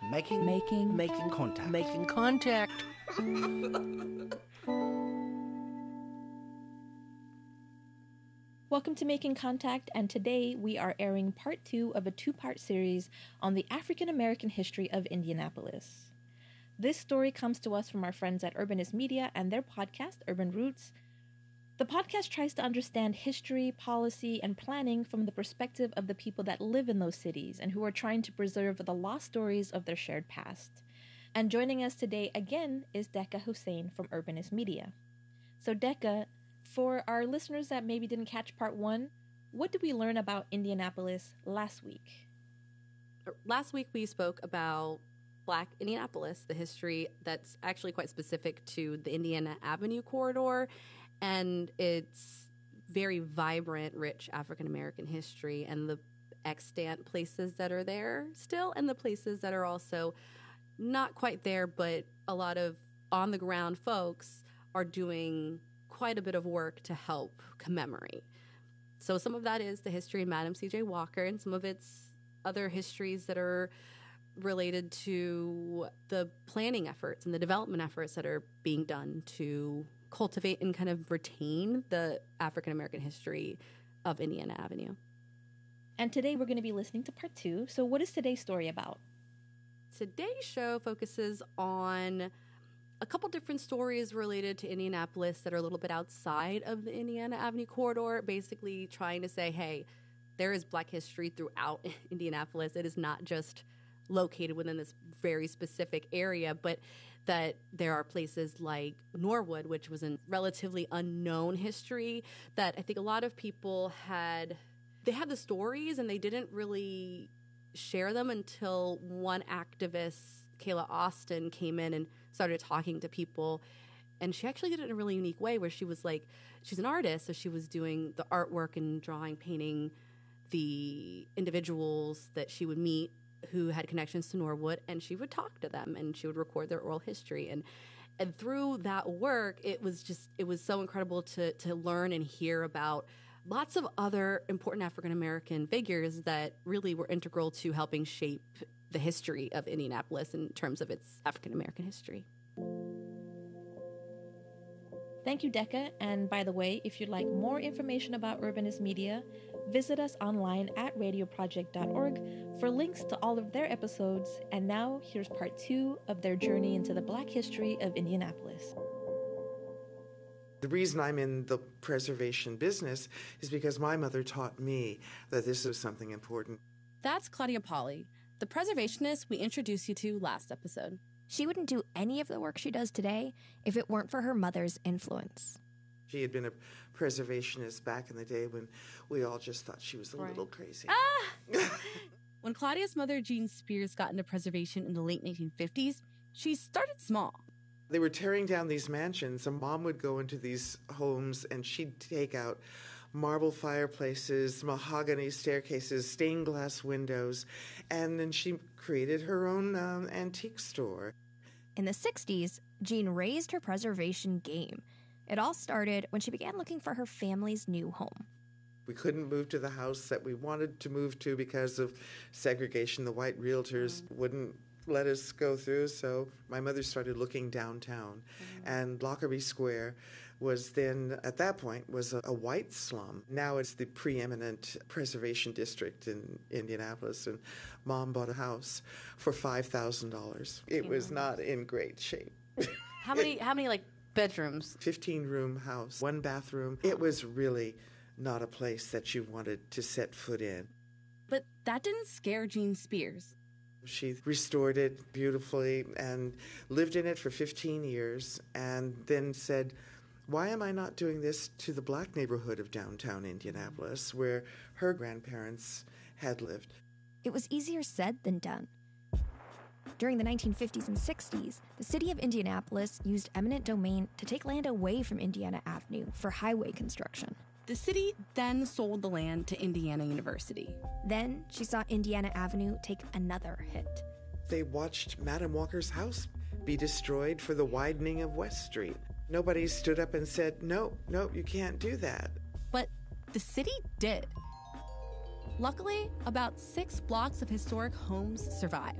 Making contact. Welcome to Making Contact, and today we are airing part 2 of a 2-part series on the African American history of Indianapolis. This story comes to us from our friends at Urbanist Media and their podcast, Urban Roots. The podcast tries to understand history, policy, and planning from the perspective of the people that live in those cities and who are trying to preserve the lost stories of their shared past. And joining us today again is Decca Hussein from Urbanist Media. So Decca, for our listeners that maybe didn't catch part 1, what did we learn about Indianapolis last week? Last week we spoke about Black Indianapolis, the history that's actually quite specific to the Indiana Avenue corridor and its very vibrant, rich African-American history and the extant places that are there still and the places that are also not quite there, but a lot of on-the-ground folks are doing quite a bit of work to help commemorate. So some of that is the history of Madam C.J. Walker, and some of it's other histories that are related to the planning efforts and the development efforts that are being done to cultivate and kind of retain the African-American history of Indiana Avenue. And today we're going to be listening to part 2. So what is today's story about? Today's show focuses on a couple different stories related to Indianapolis that are a little bit outside of the Indiana Avenue corridor, basically trying to say, hey, there is Black history throughout Indianapolis. It is not just located within this very specific area, but that there are places like Norwood, which was a relatively unknown history that I think a lot of people had the stories and they didn't really share them until one activist, Kayla Austin, came in and started talking to people. And she actually did it in a really unique way where she was like, she's an artist, so she was doing the artwork and drawing, painting the individuals that she would meet who had connections to Norwood, and she would talk to them and she would record their oral history. And through that work, it was so incredible to learn and hear about lots of other important African-American figures that really were integral to helping shape the history of Indianapolis in terms of its African-American history. Thank you, Decca. And by the way, if you'd like more information about Urbanist Media, visit us online at radioproject.org for links to all of their episodes. And now here's part 2 of their journey into the Black history of Indianapolis. The reason I'm in the preservation business is because my mother taught me that this is something important. That's Claudia Pauly, the preservationist we introduced you to last episode. She wouldn't do any of the work she does today if it weren't for her mother's influence. She had been a preservationist back in the day when we all just thought she was a little crazy. When Claudia's mother, Jean Spears, got into preservation in the late 1950s, she started small. They were tearing down these mansions, and Mom would go into these homes and she'd take out marble fireplaces, mahogany staircases, stained glass windows, and then she created her own antique store. In the 60s, Jean raised her preservation game. It all started when she began looking for her family's new home. We couldn't move to the house that we wanted to move to because of segregation. The white realtors wouldn't let us go through, so my mother started looking downtown. And Lockerbie Square was then, at that point, was a white slum. Now it's the preeminent preservation district in Indianapolis, and Mom bought a house for $5,000. It was not in great shape. How many like bedrooms? 15-room house, 1 bathroom. It was really not a place that you wanted to set foot in. But that didn't scare Jean Spears. She restored it beautifully and lived in it for 15 years and then said, why am I not doing this to the Black neighborhood of downtown Indianapolis where her grandparents had lived? It was easier said than done. During the 1950s and 60s, the city of Indianapolis used eminent domain to take land away from Indiana Avenue for highway construction. The city then sold the land to Indiana University. Then she saw Indiana Avenue take another hit. They watched Madam Walker's house be destroyed for the widening of West Street. Nobody stood up and said, no, you can't do that. But the city did. Luckily, about 6 blocks of historic homes survived.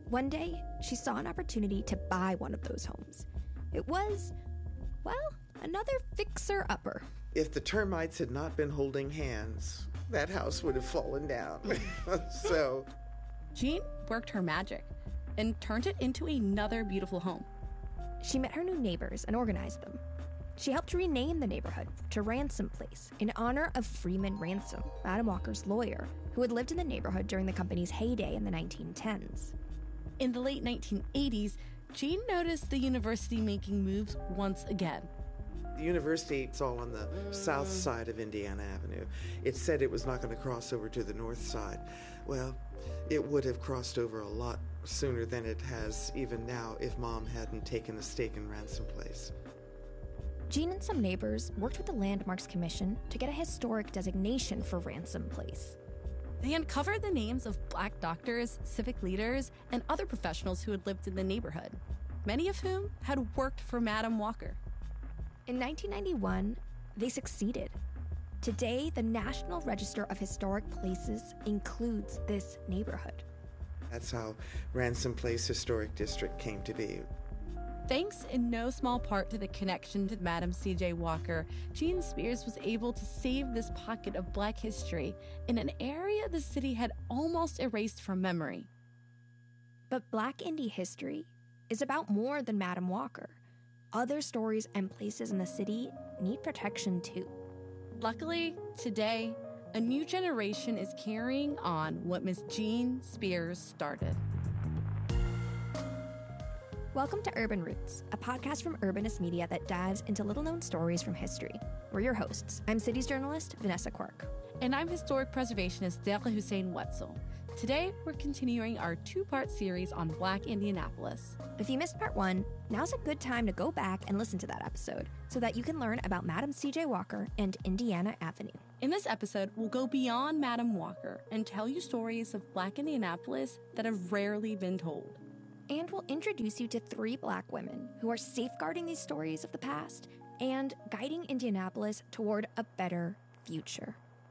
One day, she saw an opportunity to buy one of those homes. It was, well, another fixer-upper. If the termites had not been holding hands, that house would have fallen down. So Jean worked her magic and turned it into another beautiful home. She met her new neighbors and organized them. She helped rename the neighborhood to Ransom Place in honor of Freeman Ransom, Madam Walker's lawyer, who had lived in the neighborhood during the company's heyday in the 1910s. In the late 1980s, Jean noticed the university making moves once again. the university is all on the south side of Indiana Avenue. It said it was not going to cross over to the north side. Well, it would have crossed over a lot sooner than it has even now if Mom hadn't taken a stake in Ransom Place. Jean and some neighbors worked with the Landmarks Commission to get a historic designation for Ransom Place. They uncovered the names of Black doctors, civic leaders, and other professionals who had lived in the neighborhood, many of whom had worked for Madam Walker. In 1991, they succeeded. Today, the National Register of Historic Places includes this neighborhood. That's how Ransom Place Historic District came to be. Thanks in no small part to the connection to Madam C.J. Walker, Jean Spears was able to save this pocket of Black history in an area the city had almost erased from memory. But Black Indie history is about more than Madam Walker. Other stories and places in the city need protection too. Luckily, today, a new generation is carrying on what Miss Jean Spears started. Welcome to Urban Roots, a podcast from Urbanist Media that dives into little-known stories from history. We're your hosts. I'm cities journalist Vanessa Quirk. And I'm historic preservationist Dequa Hussein Wetzel. Today, we're continuing our two-part series on Black Indianapolis. If you missed part one, now's a good time to go back and listen to that episode so that you can learn about Madam C.J. Walker and Indiana Avenue. In this episode, we'll go beyond Madam Walker and tell you stories of Black Indianapolis that have rarely been told. And we'll introduce you to 3 Black women who are safeguarding these stories of the past and guiding Indianapolis toward a better future.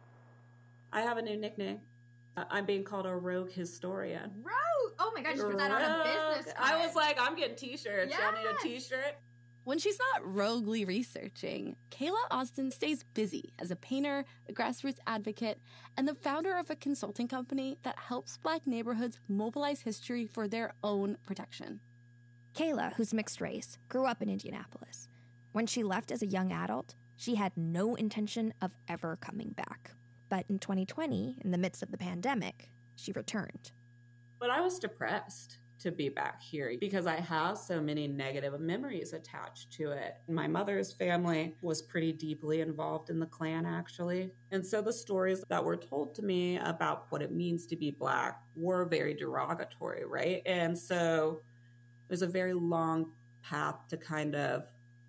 I have a new nickname. I'm being called a rogue historian. Rogue! Oh my gosh, you put that on a business card. I was like, I'm getting t-shirts. Yes. Y'all need a t-shirt? When she's not roguely researching, Kayla Austin stays busy as a painter, a grassroots advocate, and the founder of a consulting company that helps Black neighborhoods mobilize history for their own protection. Kayla, who's mixed race, grew up in Indianapolis. When she left as a young adult, she had no intention of ever coming back. But in 2020, in the midst of the pandemic, she returned. But I was depressed to be back here because I have so many negative memories attached to it. My mother's family was pretty deeply involved in the Klan, actually. And so the stories that were told to me about what it means to be Black were very derogatory, right? And so there's a very long path to kind of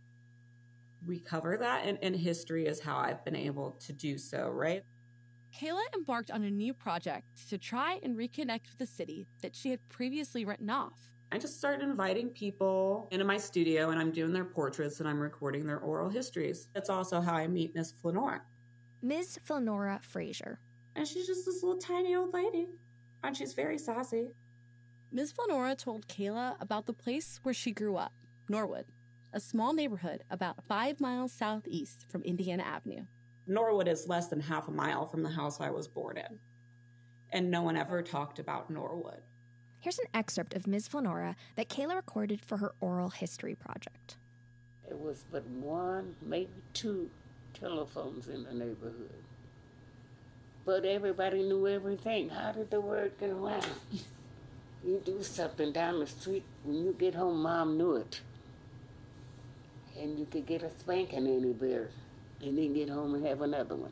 recover that. And history is how I've been able to do so, right? Kayla embarked on a new project to try and reconnect with the city that she had previously written off. I just started inviting people into my studio, and I'm doing their portraits and I'm recording their oral histories. That's also how I meet Miss Flanora. Ms. Flanora Frazier. And she's just this little tiny old lady, and she's very sassy. Ms. Flanora told Kayla about the place where she grew up, Norwood, a small neighborhood about 5 miles southeast from Indiana Avenue. Norwood is less than half a mile from the house I was born in. And no one ever talked about Norwood. Here's an excerpt of Ms. Flanora that Kayla recorded for her oral history project. There was but 1, maybe 2 telephones in the neighborhood. But everybody knew everything. How did the word get around? You do something down the street, when you get home, Mom knew it. And you could get a spanking anywhere. And then get home and have another one.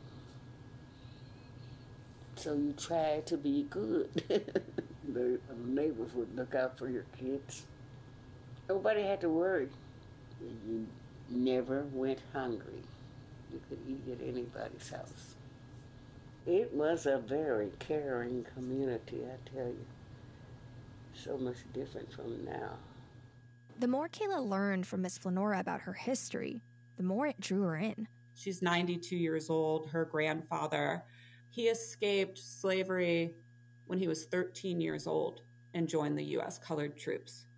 So you try to be good. The neighbors would look out for your kids. Nobody had to worry. You never went hungry. You could eat at anybody's house. It was a very caring community, I tell you. So much different from now. The more Kayla learned from Ms. Flanora about her history, the more it drew her in. She's 92 years old. Her grandfather, he escaped slavery when he was 13 years old and joined the U.S. colored troops.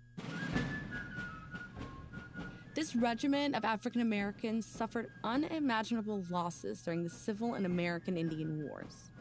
This regiment of African Americans suffered unimaginable losses during the Civil and American Indian Wars.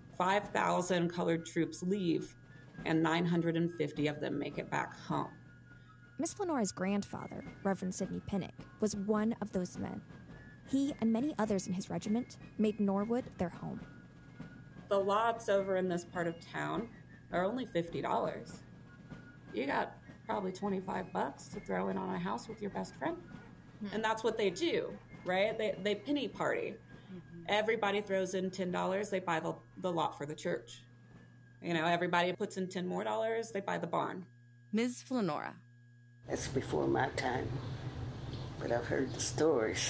5,000 colored troops leave, and 950 of them make it back home. Miss Flenora's grandfather, Reverend Sidney Pinnock, was one of those men. He and many others in his regiment made Norwood their home. The lots over in this part of town are only $50. You got probably $25 to throw in on a house with your best friend. And that's what they do, right? They penny party. Everybody throws in $10, they buy the lot for the church. You know, everybody puts in $10 more, they buy the barn. Ms. Flenora. That's before my time, but I've heard the stories.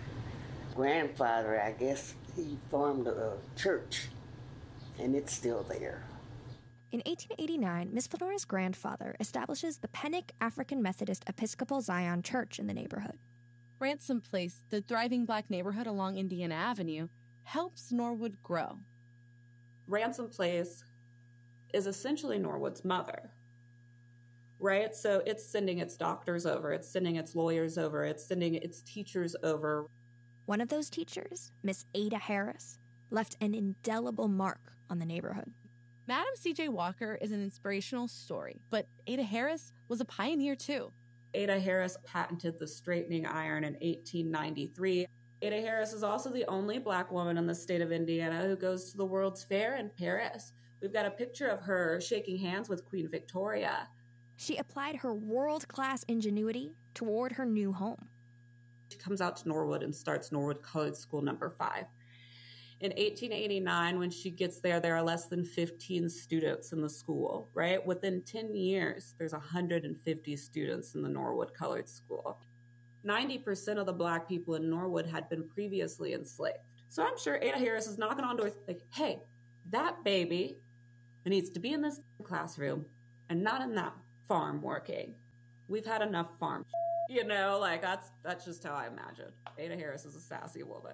Grandfather, I guess, he formed a church, and it's still there. In 1889, Miss Flenora's grandfather establishes the Pennock African Methodist Episcopal Zion Church in the neighborhood. Ransom Place, the thriving Black neighborhood along Indiana Avenue, helps Norwood grow. Ransom Place is essentially Norwood's mother, right? So it's sending its doctors over, it's sending its lawyers over, it's sending its teachers over. One of those teachers, Miss Ada Harris, left an indelible mark on the neighborhood. Madam C.J. Walker is an inspirational story, but Ada Harris was a pioneer too. Ada Harris patented the straightening iron in 1893. Ada Harris is also the only Black woman in the state of Indiana who goes to the World's Fair in Paris. We've got a picture of her shaking hands with Queen Victoria. She applied her world-class ingenuity toward her new home. She comes out to Norwood and starts Norwood Colored School number 5. In 1889, when she gets there, there are less than 15 students in the school, right? Within 10 years, there's 150 students in the Norwood Colored School. 90% of the Black people in Norwood had been previously enslaved. So I'm sure Ada Harris is knocking on doors like, hey, that baby needs to be in this classroom and not in that farm working. We've had enough farm. You know, like that's just how I imagine. Ada Harris is a sassy woman.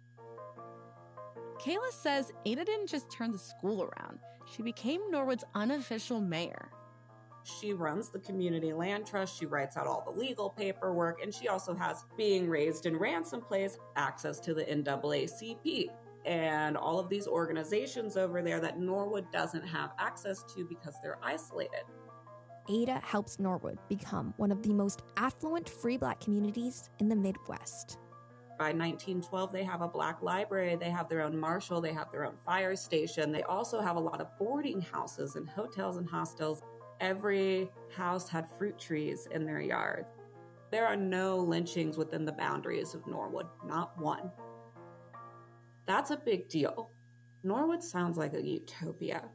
Kayla says Ada didn't just turn the school around. She became Norwood's unofficial mayor. She runs the community land trust. She writes out all the legal paperwork. And she also has, being raised in Ransom Place, access to the NAACP and all of these organizations over there that Norwood doesn't have access to because they're isolated. Ada helps Norwood become one of the most affluent free Black communities in the Midwest. By 1912, they have a Black library, they have their own marshal, they have their own fire station. They also have a lot of boarding houses and hotels and hostels. Every house had fruit trees in their yard. There are no lynchings within the boundaries of Norwood, not one. That's a big deal. Norwood sounds like a utopia.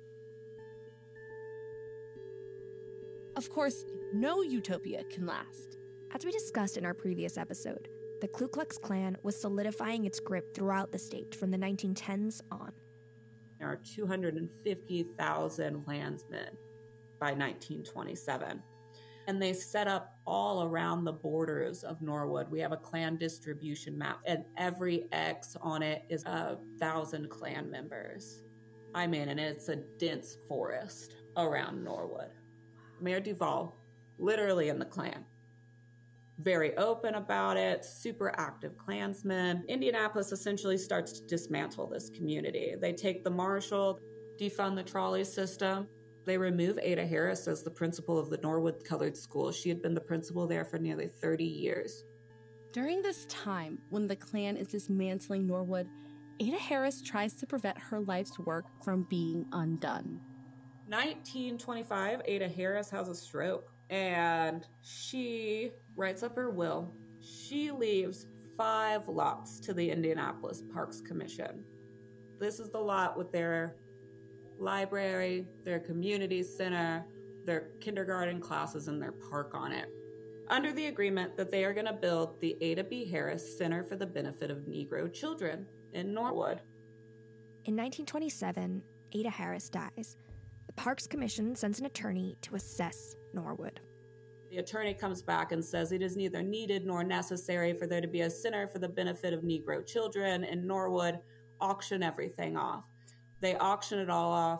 Of course, no utopia can last. As we discussed in our previous episode, the Ku Klux Klan was solidifying its grip throughout the state from the 1910s on. There are 250,000 Klansmen by 1927. And they set up all around the borders of Norwood. We have a Klan distribution map, and every X on it is 1,000 Klan members. I mean, and it's a dense forest around Norwood. Mayor Duval, literally in the Klan. Very open about it, super active Klansmen. Indianapolis essentially starts to dismantle this community. They take the marshal, defund the trolley system. They remove Ada Harris as the principal of the Norwood Colored School. She had been the principal there for nearly 30 years. During this time, when the Klan is dismantling Norwood, Ada Harris tries to prevent her life's work from being undone. 1925, Ada Harris has a stroke, and she writes up her will. She leaves 5 lots to the Indianapolis Parks Commission. This is the lot with their library, their community center, their kindergarten classes, and their park on it, under the agreement that they are going to build the Ada B. Harris Center for the Benefit of Negro Children in Norwood. In 1927, Ada Harris dies. The Parks Commission sends an attorney to assess Norwood. The attorney comes back and says it is neither needed nor necessary for there to be a center for the benefit of Negro children in Norwood. Auction everything off. They auction it all off,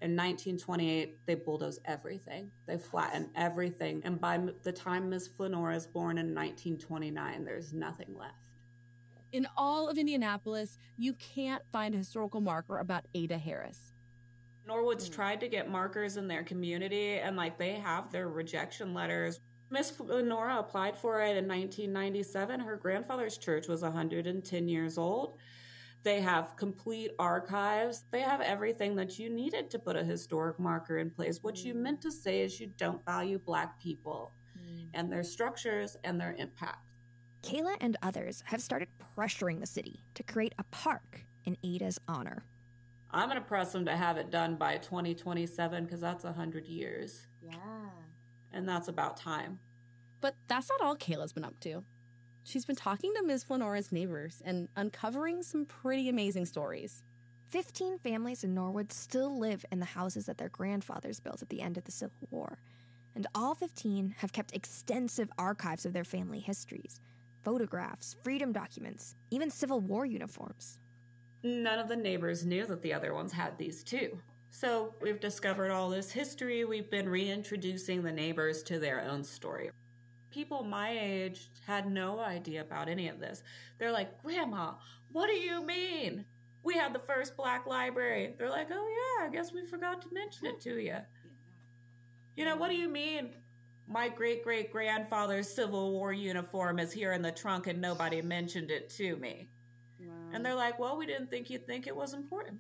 In 1928, they bulldoze everything. They flatten everything. And by the time Miss Flanora is born in 1929, there's nothing left. In all of Indianapolis, you can't find a historical marker about Ada Harris. Norwood's tried to get markers in their community, and they have their rejection letters. Miss Flanora applied for it in 1997. Her grandfather's church was 110 years old. They have complete archives. They have everything that you needed to put a historic marker in place. What you meant to say is you don't value Black people and their structures and their impact. Kayla and others have started pressuring the city to create a park in Ada's honor. I'm going to press them to have it done by 2027 because that's 100 years. Yeah. And that's about time. But that's not all Kayla's been up to. She's been talking to Ms. Flanora's neighbors and uncovering some pretty amazing stories. 15 families in Norwood still live in the houses that their grandfathers built at the end of the Civil War. And all 15 have kept extensive archives of their family histories, photographs, freedom documents, even Civil War uniforms. None of the neighbors knew that the other ones had these too. So we've discovered all this history. We've been reintroducing the neighbors to their own story. People my age had no idea about any of this. They're like, Grandma, what do you mean? We had the first Black library. They're like, oh yeah, I guess we forgot to mention it to you. You know, what do you mean? My great-great-grandfather's Civil War uniform is here in the trunk and nobody mentioned it to me. Wow. And they're like, well, we didn't think you'd think it was important.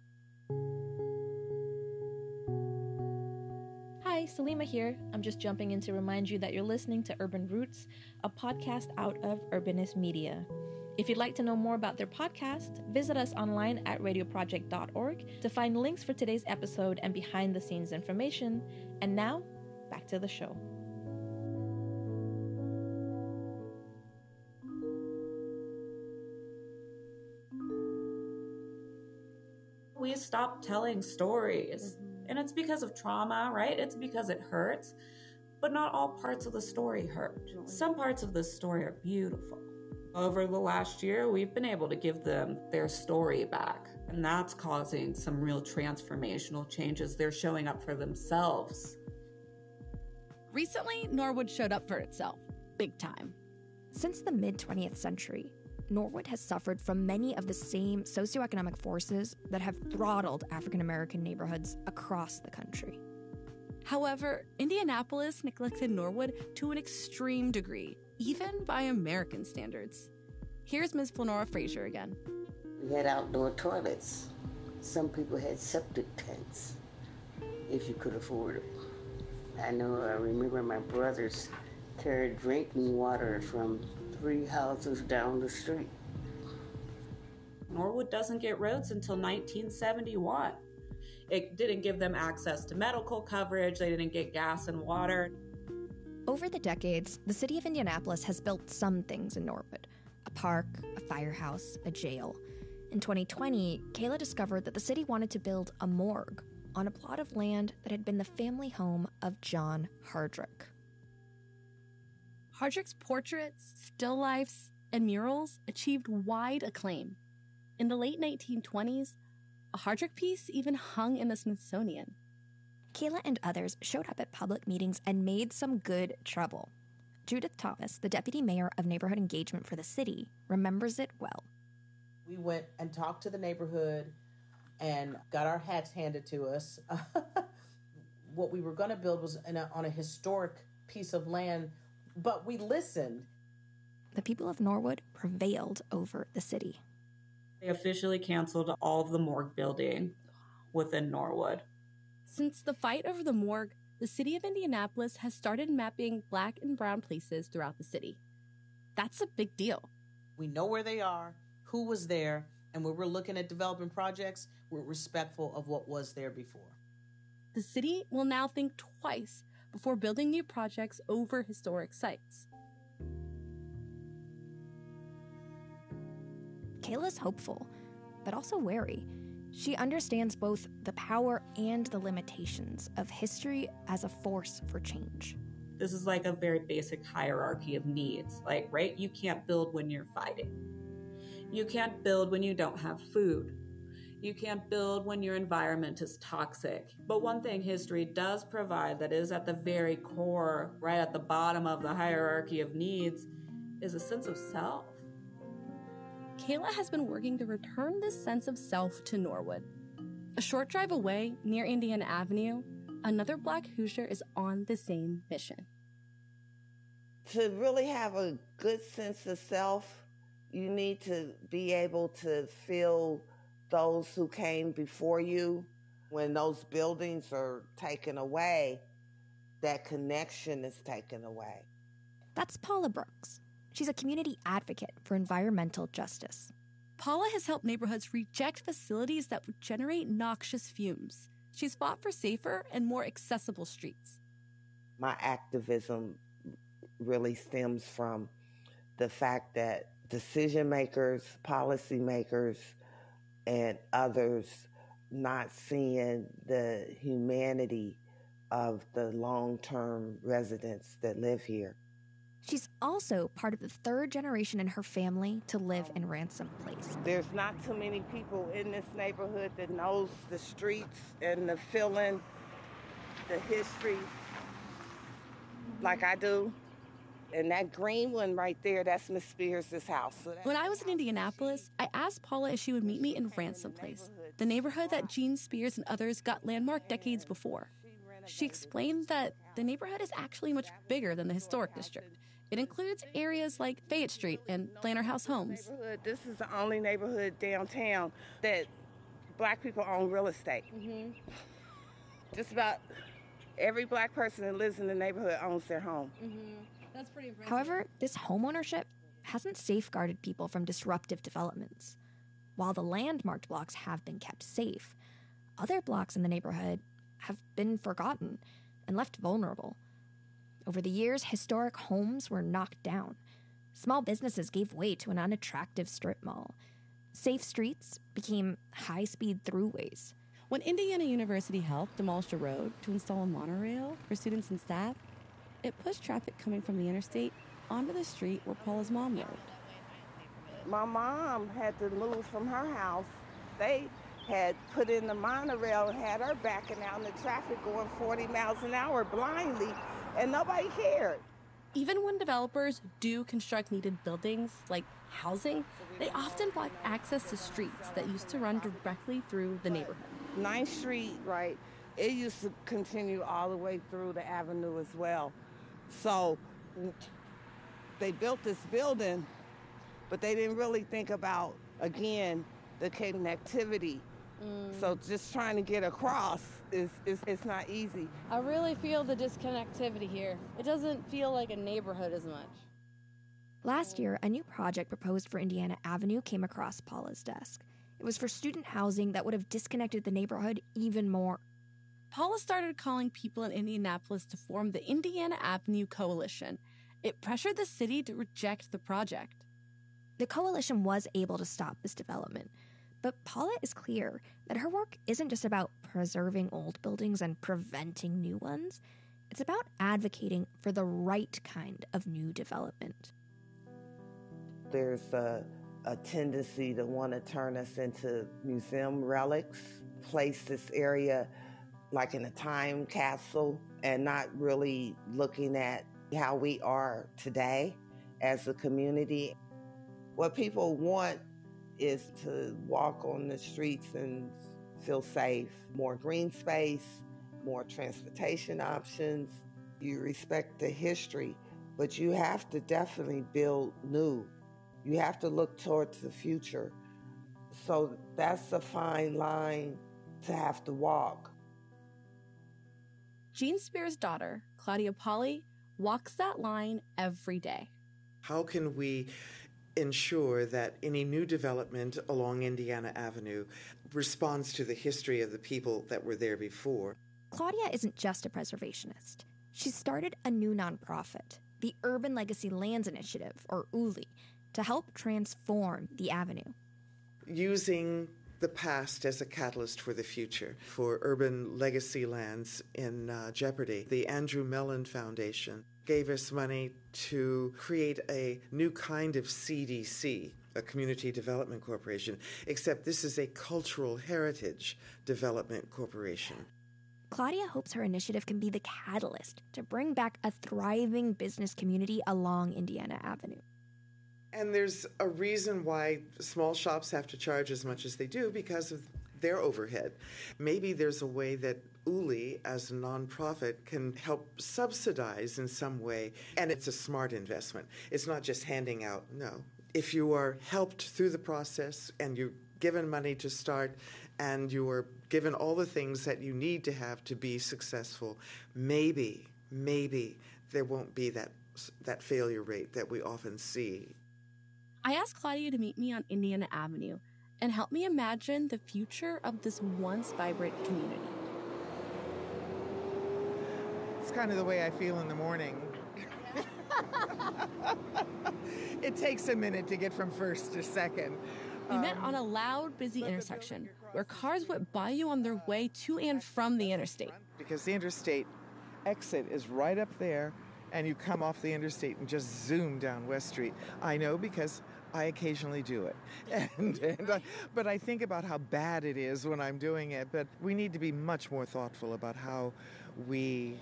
Hi, Salima here. I'm just jumping in to remind you that you're listening to Urban Roots, a podcast out of Urbanist Media. If you'd like to know more about their podcast, visit us online at radioproject.org to find links for today's episode and behind-the-scenes information. And now, back to the show. We stopped telling stories. And it's because of trauma, right? It's because it hurts. But not all parts of the story hurt. Some parts of the story are beautiful. Over the last year, we've been able to give them their story back. And that's causing some real transformational changes. They're showing up for themselves. Recently, Norwood showed up for itself, big time. Since the mid-20th century, Norwood has suffered from many of the same socioeconomic forces that have throttled African-American neighborhoods across the country. However, Indianapolis neglected Norwood to an extreme degree, even by American standards. Here's Ms. Flanora Frazier again. We had outdoor toilets. Some people had septic tanks, if you could afford it. I remember my brothers carried drinking water from 3 houses down the street. Norwood doesn't get roads until 1971. It didn't give them access to medical coverage. They didn't get gas and water. Over the decades, the city of Indianapolis has built some things in Norwood: a park, a firehouse, a jail. In 2020, Kayla discovered that the city wanted to build a morgue on a plot of land that had been the family home of John Hardrick. Hardrick's portraits, still lifes, and murals achieved wide acclaim. In the late 1920s, a Hardrick piece even hung in the Smithsonian. Kayla and others showed up at public meetings and made some good trouble. Judith Thomas, the deputy mayor of neighborhood engagement for the city, remembers it well. We went and talked to the neighborhood and got our hats handed to us. What we were going to build was on a historic piece of land, but we listened. The people of Norwood prevailed over the city. They officially canceled all of the morgue building within Norwood. Since the fight over the morgue, the city of Indianapolis has started mapping Black and brown places throughout the city. That's a big deal. We know where they are, who was there, and when we're looking at developing projects, we're respectful of what was there before. The city will now think twice before building new projects over historic sites. Kayla's hopeful, but also wary. She understands both the power and the limitations of history as a force for change. This is like a very basic hierarchy of needs. Right? You can't build when you're fighting. You can't build when you don't have food. You can't build when your environment is toxic. But one thing history does provide that is at the very core, right at the bottom of the hierarchy of needs, is a sense of self. Kayla has been working to return this sense of self to Norwood. A short drive away, near Indiana Avenue, another Black Hoosier is on the same mission. To really have a good sense of self, you need to be able to feel those who came before you. When those buildings are taken away, that connection is taken away. That's Paula Brooks. She's a community advocate for environmental justice. Paula has helped neighborhoods reject facilities that would generate noxious fumes. She's fought for safer and more accessible streets. My activism really stems from the fact that decision makers, policy makers, and others not seeing the humanity of the long-term residents that live here. She's also part of the third generation in her family to live in Ransom Place. There's not too many people in this neighborhood that knows the streets and the feeling, the history, like I do. And that green one right there, that's Miss Spears' house. When I was in Indianapolis, I asked Paula if she would meet me in Ransom Place, the neighborhood that Jean Spears and others got landmarked decades before. She explained that the neighborhood is actually much bigger than the historic district. It includes areas like Fayette Street and Planter House Homes. This is the only neighborhood downtown that Black people own real estate. Mm-hmm. Just about every Black person that lives in the neighborhood owns their home. Mm-hmm. That's pretty impressive. However, this homeownership hasn't safeguarded people from disruptive developments. While the landmarked blocks have been kept safe, other blocks in the neighborhood have been forgotten and left vulnerable. Over the years, historic homes were knocked down. Small businesses gave way to an unattractive strip mall. Safe streets became high-speed throughways. When Indiana University Health demolished a road to install a monorail for students and staff, it pushed traffic coming from the interstate onto the street where Paula's mom lived. My mom had to move from her house. They had put in the monorail and had her backing out in the traffic going 40 miles an hour blindly, and nobody cared. Even when developers do construct needed buildings, like housing, they often block access to streets that used to run directly through the neighborhood. 9th Street, right, it used to continue all the way through the avenue as well. So they built this building, but they didn't really think about, again, the connectivity. So just trying to get across is not easy. I really feel the disconnectivity here. It doesn't feel like a neighborhood as much. Last year, a new project proposed for Indiana Avenue came across Paula's desk. It was for student housing that would have disconnected the neighborhood even more. Paula started calling people in Indianapolis to form the Indiana Avenue Coalition. It pressured the city to reject the project. The coalition was able to stop this development, but Paula is clear that her work isn't just about preserving old buildings and preventing new ones. It's about advocating for the right kind of new development. There's a tendency to want to turn us into museum relics, place this area like in a time capsule, and not really looking at how we are today as a community. What people want is to walk on the streets and feel safe. More green space, more transportation options. You respect the history, but you have to definitely build new. You have to look towards the future. So that's a fine line to have to walk. Jean Spears' daughter, Claudia Polly, walks that line every day. How can we ensure that any new development along Indiana Avenue responds to the history of the people that were there before? Claudia isn't just a preservationist. She started a new nonprofit, the Urban Legacy Lands Initiative, or ULI, to help transform the avenue. Using the past as a catalyst for the future, for urban legacy lands in jeopardy, the Andrew Mellon Foundation gave us money to create a new kind of CDC, a community development corporation, except this is a cultural heritage development corporation. Claudia hopes her initiative can be the catalyst to bring back a thriving business community along Indiana Avenue. And there's a reason why small shops have to charge as much as they do, because of their overhead. Maybe there's a way that Uli, as a nonprofit, can help subsidize in some way. And it's a smart investment. It's not just handing out, no. If you are helped through the process and you're given money to start and you are given all the things that you need to have to be successful, maybe there won't be that failure rate that we often see. I asked Claudia to meet me on Indiana Avenue and help me imagine the future of this once vibrant community. It's kind of the way I feel in the morning. It takes a minute to get from first to second. We met on a loud, busy intersection where cars went by you on their way to and from the interstate. Because the interstate exit is right up there, and you come off the interstate and just zoom down West Street. I know because I occasionally do it. But I think about how bad it is when I'm doing it. But we need to be much more thoughtful about how we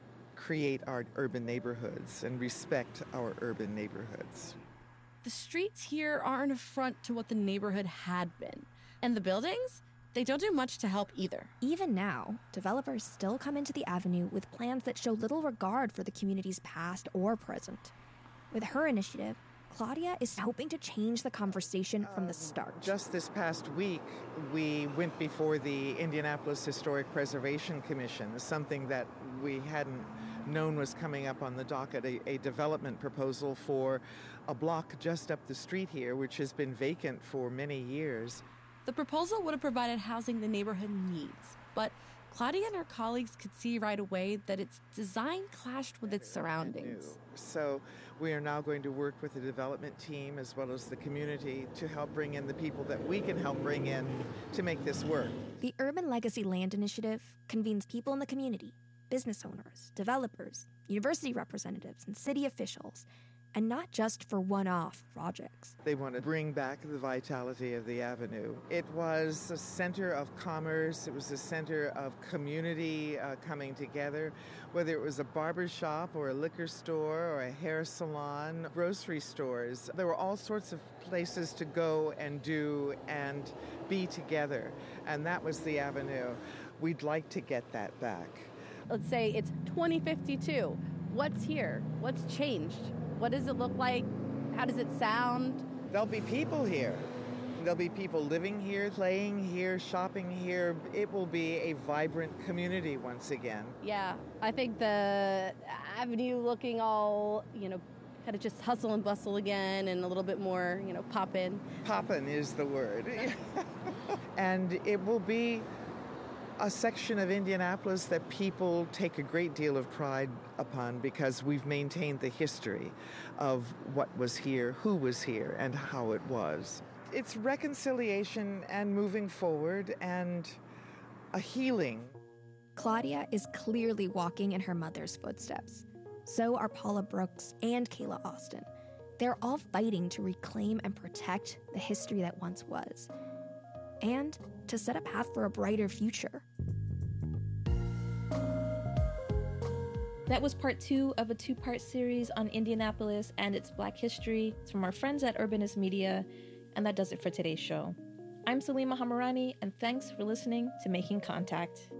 create our urban neighborhoods and respect our urban neighborhoods. The streets here are an affront to what the neighborhood had been. And the buildings, they don't do much to help either. Even now, developers still come into the avenue with plans that show little regard for the community's past or present. With her initiative, Claudia is hoping to change the conversation from the start. Just this past week, we went before the Indianapolis Historic Preservation Commission, something that we hadn't known was coming up on the docket, a development proposal for a block just up the street here, which has been vacant for many years. The proposal would have provided housing the neighborhood needs, but Claudia and her colleagues could see right away that its design clashed with its surroundings. So we are now going to work with the development team as well as the community to help bring in the people that we can help bring in to make this work. The Urban Legacy Land Initiative convenes people in the community, business owners, developers, university representatives, and city officials, and not just for one-off projects. They want to bring back the vitality of the avenue. It was a center of commerce. It was a center of community coming together, whether it was a barber shop or a liquor store or a hair salon, grocery stores. There were all sorts of places to go and do and be together, and that was the avenue. We'd like to get that back. Let's say it's 2052. What's here? What's changed? What does it look like? How does it sound? There'll be people here. There'll be people living here, playing here, shopping here. It will be a vibrant community once again. Yeah, I think the avenue looking all, kind of just hustle and bustle again and a little bit more, poppin'. Poppin' is the word. And it will be a section of Indianapolis that people take a great deal of pride upon because we've maintained the history of what was here, who was here, and how it was. It's reconciliation and moving forward and a healing. Claudia is clearly walking in her mother's footsteps. So are Paula Brooks and Kayla Austin. They're all fighting to reclaim and protect the history that once was, and to set a path for a brighter future. That was part 2 of a 2-part series on Indianapolis and its Black history. It's from our friends at Urbanist Media, and that does it for today's show. I'm Salima Hamarani, and thanks for listening to Making Contact.